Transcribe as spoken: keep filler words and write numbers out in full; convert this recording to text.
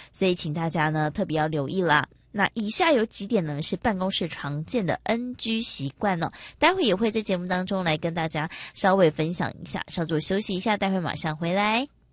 所以请大家呢特别要留意啦。那以下有几点呢是办公室常见的 N G 习惯哦，待会也会在节目当中来跟大家稍微分享一下，稍作休息一下，待会马上回来。